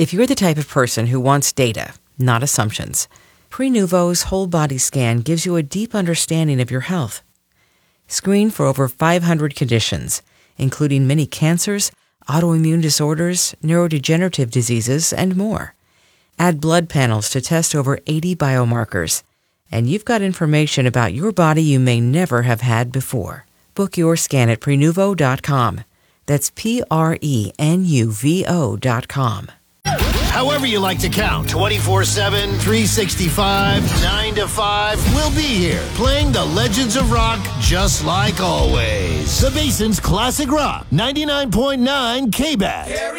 If you're the type of person who wants data, not assumptions, Prenuvo's whole body scan gives you a deep understanding of your health. Screen for over 500 conditions, including many cancers, autoimmune disorders, neurodegenerative diseases, and more. Add blood panels to test over 80 biomarkers, and you've got information about your body you may never have had before. Book your scan at Prenuvo.com. That's Prenuvo.com. However you like to count, 24/7, 365, 9 to 5, we'll be here playing the legends of rock just like always. The Basin's Classic Rock, 99.9 KBAT.